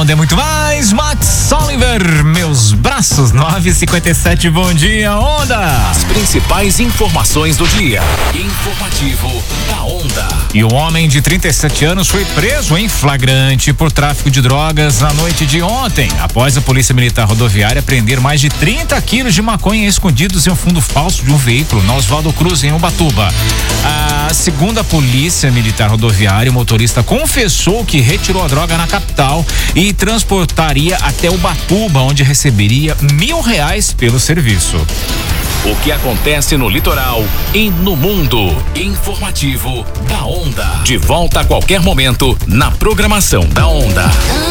Onda é muito mais. Max Oliver, meus braços, 9h57, bom dia, Onda. As principais informações do dia. Informativo da Onda. E o homem de 37 anos foi preso em flagrante por tráfico de drogas na noite de ontem, após a Polícia Militar Rodoviária prender mais de 30 quilos de maconha escondidos em um fundo falso de um veículo na Oswaldo Cruz, em Ubatuba. Segundo a Polícia Militar Rodoviária, o motorista confessou que retirou a droga na capital e transportaria até Ubatuba, onde receberia R$1.000 pelo serviço. O que acontece no litoral e no mundo. Informativo da Onda. De volta a qualquer momento na programação da Onda.